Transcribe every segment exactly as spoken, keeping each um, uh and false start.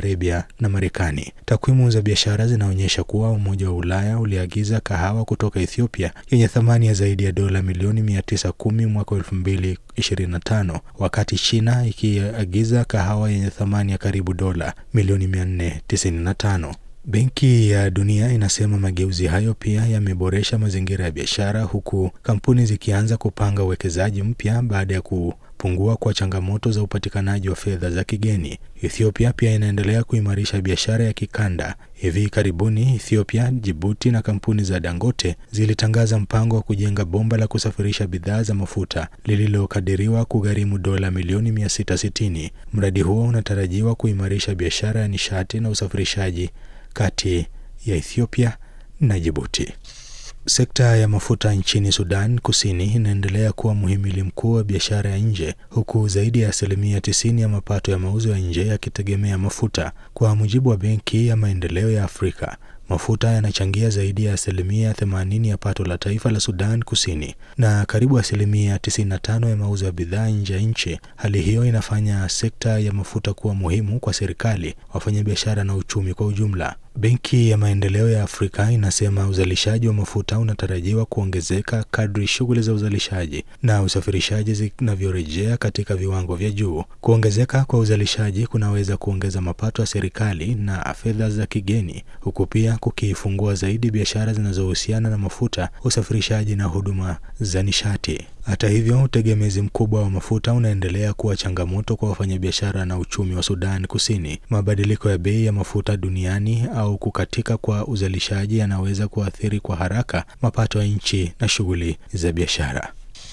Arabia na Marekani. Takwimu za biashara zinaonyesha kuwa Umoja wa Ulaya uliagiza kahawa kutoka Ethiopia yenye thamani ya zaidi ya dola milioni mia tisa kumi mwaka elfu mbili ishirini na tano, wakati China ikiagiza kahawa yenye thamani ya karibu dola milioni mia nne tisini na tano. Benki ya Dunia inasema mageuzi hayo pia yameboresha mazingira ya biashara, huku kampuni zikianza kupanga uwekezaji mpya baada ya kupungua kwa changamoto za upatikanaji wa fedha za kigeni. Ethiopia pia inaendelea kuimarisha biashara ya kikanda. Hivi karibuni Ethiopia, Djibouti na kampuni za Dangote zilitangaza mpango wa kujenga bomba la kusafirisha bidhaa za mafuta lililokadiriwa kugharimu dola milioni mia sita sitini. Mradi huo unatarajiwa kuimarisha biashara ya nishati na usafirishaji kati ya Ethiopia na Djibouti. Sekta ya mafuta nchini Sudan Kusini inaendelea kuwa muhimili mkuu wa biashara ya nje, huku zaidi ya asilimia tisini ya mapato ya mauzo ya nje yakitegemea mafuta. Kwa mujibu wa Benki ya Maendeleo ya Afrika, mafuta yanachangia zaidi ya asilimia themanini ya pato la taifa la Sudan Kusini na karibu asilimia tisini na tano ya mauzo ya bidhaa nje ya nchi. Hali hiyo inafanya sekta ya mafuta kuwa muhimu kwa serikali, wafanyabiashara na uchumi kwa ujumla. Benki ya Maendeleo ya Afrika inasema uzalishaji wa mafuta unatarajiwa kuongezeka kadri shughuli za uzalishaji na usafirishaji zinavyorejea katika viwango vya juu. Kuongezeka kwa uzalishaji kunaweza kuongeza mapato ya serikali na fedha za kigeni, huku pia kukifungua zaidi biashara zinazohusiana na mafuta, usafirishaji na huduma za nishati. Hata hivyo, utegemezi mkubwa wa mafuta unaendelea kuwa changamoto kwa wafanyabiashara na uchumi wa Sudan Kusini. Mabadiliko ya bei ya mafuta duniani au kukatika kwa uzalishaji yanaweza kuathiri kwa haraka mapato ya nchi na shughuli za biashara.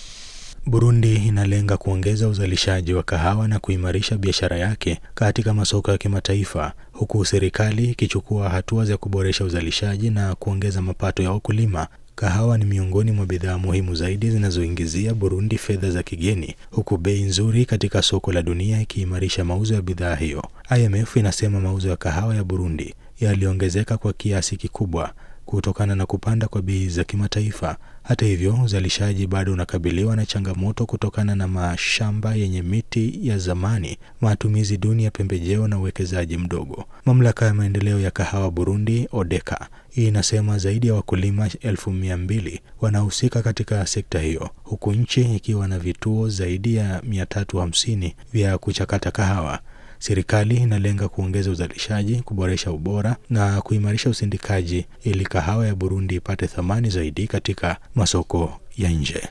Burundi inalenga kuongeza uzalishaji wa kahawa na kuimarisha biashara yake katika masoko ya kimataifa, huku serikali ikichukua hatua za kuboresha uzalishaji na kuongeza mapato ya wakulima. Kahawa ni miongoni mwa bidhaa muhimu zaidi zinazoingizia Burundi fedha za kigeni, huku bei nzuri katika soko la dunia ikiimarisha mauzo ya bidhaa hiyo. I M F inasema mauzo ya kahawa ya Burundi yaliongezeka kwa kiasi kikubwa kutokana na kupanda kwa bei za kimataifa. Hata hivyo, uzalishaji bado unakabiliwa na changamoto kutokana na mashamba yenye miti ya zamani, matumizi duni ya pembejeo na uwekezaji mdogo. Mamlaka ya maendeleo ya kahawa Burundi, Odeka, inasema zaidi ya wakulima elfu mia mbili wanahusika katika sekta hiyo, huku nchi ikiwa na vituo zaidi ya mia tatu hamsini vya kuchakata kahawa. Serikali inalenga kuongeza uzalishaji, kuboresha ubora na kuimarisha usindikaji ili kahawa ya Burundi ipate thamani zaidi katika masoko ya nje.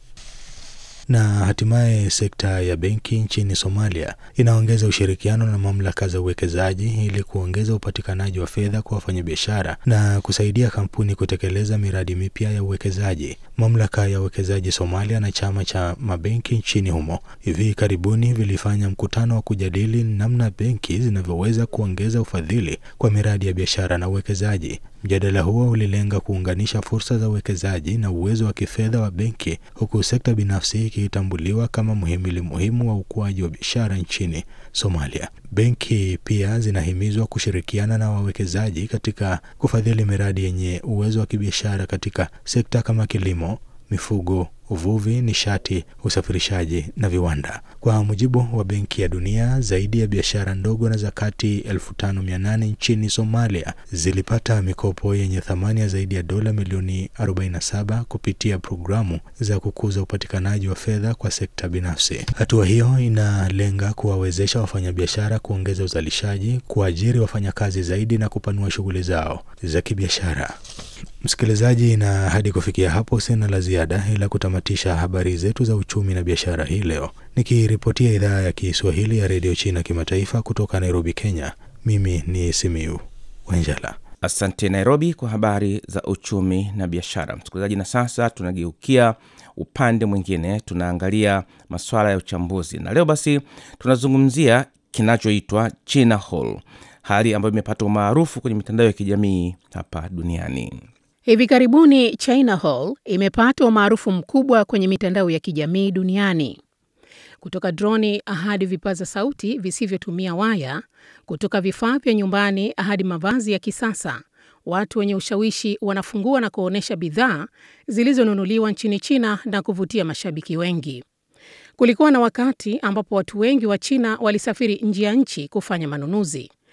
Na hatimaye sekta ya benki nchini Somalia inaongeza ushirikiano na mamlaka za uwekezaji ili kuongeza upatikanaji wa fedha kwa wafanyabiashara na kusaidia kampuni kutekeleza miradi mipya ya uwekezaji. Mamlaka ya uwekezaji Somalia na chama cha mabenki nchini humo hivi karibuni vilifanya mkutano wa kujadili namna benki zinavyoweza kuongeza ufadhili kwa miradi ya biashara na uwekezaji. Mjadala huo ulilenga kuunganisha fursa za uwekezaji na uwezo wa kifedha wa benki, huku sekta binafsi ikitambuliwa kama muhimili muhimu wa ukuaji wa biashara nchini Somalia. Benki pia zinahimizwa kushirikiana na wawekezaji katika kufadhili miradi yenye uwezo wa kibiashara katika sekta kama kilimo, mifugo, uvuvi, nishati, usafirishaji na viwanda. Kwa mujibu wa Benki ya Dunia, zaidi ya biashara ndogo na za kati elfu tano mia nane nchini Somalia zilipata mikopo yenye thamani ya zaidi ya dola milioni arobaini na saba kupitia programu za kukuza upatikanaji wa fedha kwa sekta binafsi. Hatua hiyo inalenga kuwawezesha wafanyabiashara kuongeza uzalishaji, kuajiri wafanyakazi zaidi na kupanua shughuli zao za kibiashara. Msikilizaji, na hadi kufikia hapo sina la ziada ila kutamatisha habari zetu za uchumi na biashara hii leo. Nikiripotia idhaa ya Kiswahili ya Radio China Kimataifa kutoka Nairobi, Kenya. Mimi ni Simiu Wanjala. Asante Nairobi kwa habari za uchumi na biashara. Msikilizaji, na sasa tunageukia upande mwingine, tunaangalia masuala ya uchambuzi. Na leo basi tunazungumzia kinachoitwa China Hall, hali ambayo imepata umaarufu kwenye mitandao ya kijamii hapa duniani. Hivi karibuni China Hall imepata umaarufu mkubwa kwenye mitandao ya kijamii duniani. Kutoka droni hadi vipaza sauti visivyotumia waya, kutoka vifaa vya nyumbani hadi mavazi ya kisasa, watu wenye ushawishi wanafungua na kuonesha bidhaa zilizonunuliwa nchini China na kuvutia mashabiki wengi. Kulikuwa na wakati ambapo watu wengi wa China walisafiri nje ya nchi kufanya manunuzi,